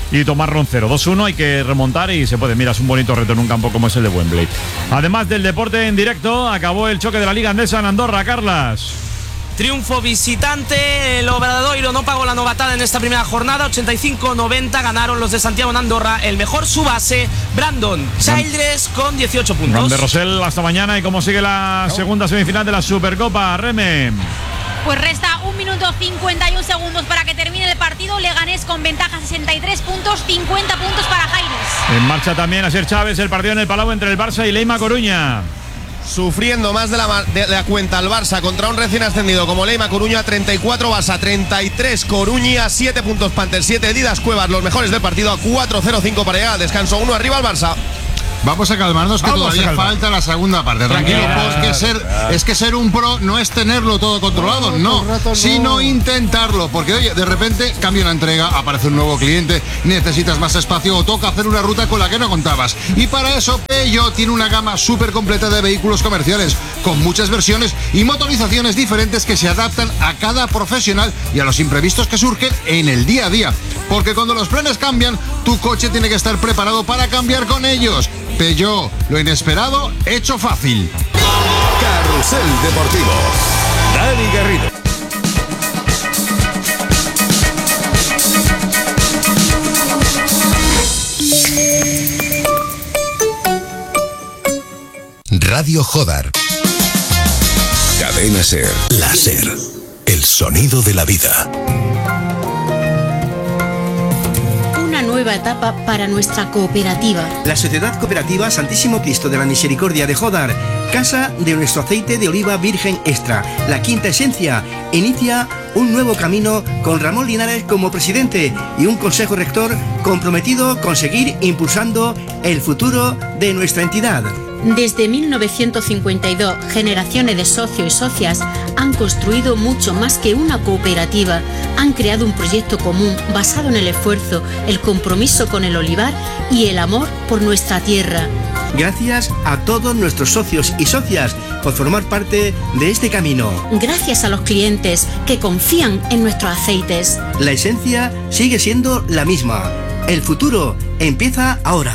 y tomarlo un cero. dos uno, hay que remontar y se puede. Mira, es un bonito reto en un campo como es el de Wembley. Además del deporte en directo, acabó el choque de la Liga Endesa en Andorra, Carlas. Triunfo visitante, el Obradoiro no pagó la novatada en esta primera jornada, ochenta y cinco noventa ganaron los de Santiago en Andorra, el mejor su base, Brandon Childress con dieciocho puntos. Grande Rosell, hasta mañana. ¿Y cómo sigue la segunda semifinal de la Supercopa, Reme? Pues resta un minuto cincuenta y un segundos para que termine el partido. Leganés con ventaja sesenta y tres puntos, cincuenta puntos para Jaires. En marcha también Asier Chávez, el partido en el Palau entre el Barça y Leima Coruña. Sufriendo más de la, de la cuenta el Barça contra un recién ascendido como Leima Coruña, treinta y cuatro Barça, treinta y tres Coruña, siete puntos Panthers, siete Didas Cuevas, los mejores del partido a cuatro cero cinco para llegar al descanso, uno arriba al Barça. Vamos a calmarnos que Vamos todavía falta la segunda parte. Tranquilo, porque ser, es que ser un pro no es tenerlo todo controlado, no, sino intentarlo. Porque oye, de repente cambia una entrega, aparece un nuevo cliente, necesitas más espacio o toca hacer una ruta con la que no contabas. Y para eso Peugeot tiene una gama súper completa de vehículos comerciales, con muchas versiones y motorizaciones diferentes que se adaptan a cada profesional y a los imprevistos que surgen en el día a día. Porque cuando los planes cambian, tu coche tiene que estar preparado para cambiar con ellos. Peugeot, lo inesperado, hecho fácil. Carrusel Deportivo. Dani Garrido. Radio Jodar. Cadena Ser. La Ser. El sonido de la vida. Nueva etapa para nuestra cooperativa. La Sociedad Cooperativa Santísimo Cristo de la Misericordia de Jodar, casa de nuestro aceite de oliva virgen extra, la quinta esencia, inicia un nuevo camino con Ramón Linares como presidente y un consejo rector comprometido con seguir impulsando el futuro de nuestra entidad. Desde mil novecientos cincuenta y dos, generaciones de socios y socias han construido mucho más que una cooperativa. Han creado un proyecto común basado en el esfuerzo, el compromiso con el olivar y el amor por nuestra tierra. Gracias a todos nuestros socios y socias por formar parte de este camino. Gracias a los clientes que confían en nuestros aceites. La esencia sigue siendo la misma. El futuro empieza ahora.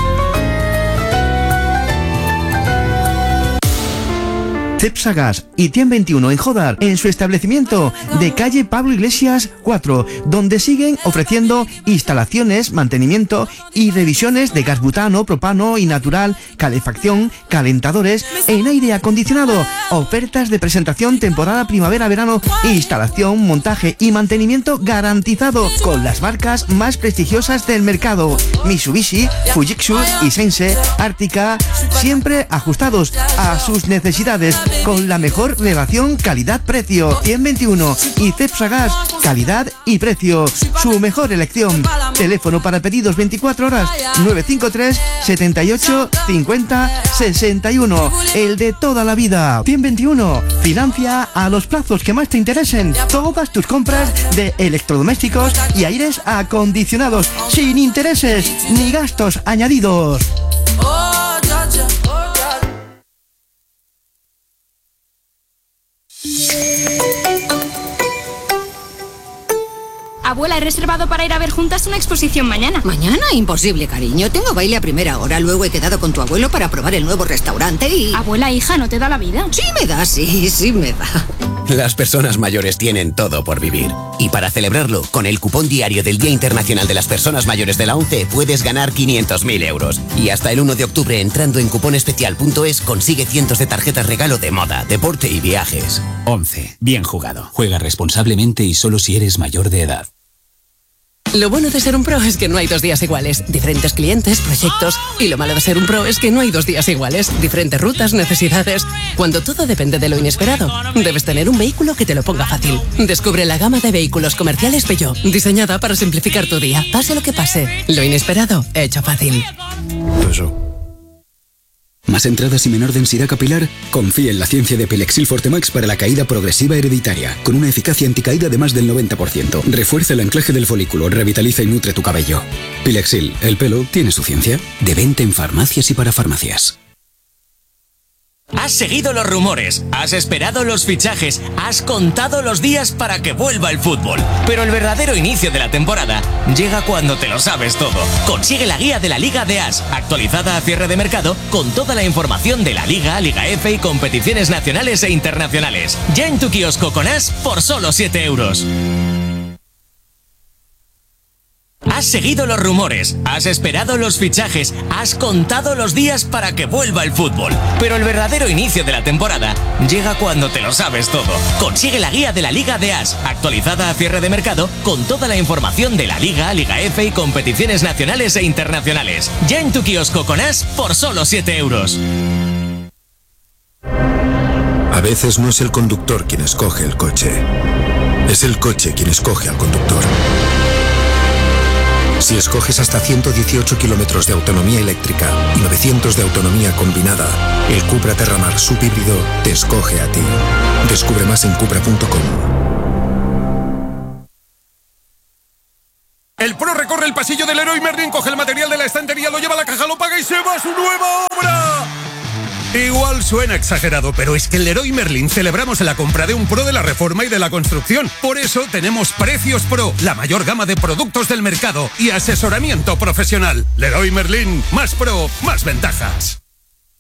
Cepsa Gas y Tien veintiuno en Jodar, en su establecimiento de calle Pablo Iglesias cuatro, donde siguen ofreciendo instalaciones, mantenimiento y revisiones de gas butano, propano y natural, calefacción, calentadores en aire acondicionado, ofertas de presentación temporada primavera-verano, instalación, montaje y mantenimiento garantizado con las marcas más prestigiosas del mercado: Mitsubishi, Fujitsu y Sense, Ártica, siempre ajustados a sus necesidades, con la mejor relación calidad-precio. Tien veintiuno y Cepsa Gas, calidad y precio, su mejor elección. Teléfono para pedidos veinticuatro horas, nueve cinco tres, setenta y ocho, cincuenta, sesenta y uno, el de toda la vida. Tien veintiuno, financia a los plazos que más te interesen todas tus compras de electrodomésticos y aires acondicionados, sin intereses ni gastos añadidos. Abuela, he reservado para ir a ver juntas una exposición mañana. ¿Mañana? Imposible, cariño. Tengo baile a primera hora. Luego he quedado con tu abuelo para probar el nuevo restaurante y... Abuela, hija, ¿no te da la vida? Sí me da, sí, sí me da. Las personas mayores tienen todo por vivir. Y para celebrarlo, con el cupón diario del Día Internacional de las Personas Mayores de la ONCE puedes ganar quinientos mil euros. Y hasta el uno de octubre, entrando en cuponespecial punto es, consigue cientos de tarjetas regalo de moda, deporte y viajes. ONCE. Bien jugado. Juega responsablemente y solo si eres mayor de edad. Lo bueno de ser un pro es que no hay dos días iguales. Diferentes clientes, proyectos. Y lo malo de ser un pro es que no hay dos días iguales. Diferentes rutas, necesidades. Cuando todo depende de lo inesperado, debes tener un vehículo que te lo ponga fácil. Descubre la gama de vehículos comerciales Peugeot, diseñada para simplificar tu día. Pase lo que pase, lo inesperado, hecho fácil. Eso. ¿Más entradas y menor densidad capilar? Confía en la ciencia de Pilexil Fortemax para la caída progresiva hereditaria, con una eficacia anticaída de más del noventa por ciento. Refuerza el anclaje del folículo, revitaliza y nutre tu cabello. Pilexil, el pelo tiene su ciencia. De venta en farmacias y para farmacias. Has seguido los rumores, has esperado los fichajes, has contado los días para que vuelva el fútbol. Pero el verdadero inicio de la temporada llega cuando te lo sabes todo. Consigue la guía de la Liga de As, actualizada a cierre de mercado, con toda la información de la Liga, Liga F y competiciones nacionales e internacionales. Ya en tu kiosco con As por solo siete euros. Has seguido los rumores, has esperado los fichajes, has contado los días para que vuelva el fútbol. Pero el verdadero inicio de la temporada llega cuando te lo sabes todo. Consigue la guía de la Liga de As, actualizada a cierre de mercado, con toda la información de la Liga, Liga F y competiciones nacionales e internacionales. Ya en tu kiosco con As por solo siete euros. A veces no es el conductor quien escoge el coche, es el coche quien escoge al conductor. Si escoges hasta ciento dieciocho kilómetros de autonomía eléctrica y novecientos de autonomía combinada, el Cupra Terramar subhíbrido te escoge a ti. Descubre más en cupra punto com. El Pro recorre el pasillo del Leroy Merlin, coge el material de la estantería, lo lleva a la caja, lo paga y se va a su nueva obra. Igual suena exagerado, pero es que en Leroy Merlin celebramos la compra de un Pro de la reforma y de la construcción. Por eso tenemos Precios Pro, la mayor gama de productos del mercado y asesoramiento profesional. Leroy Merlin, más Pro, más ventajas.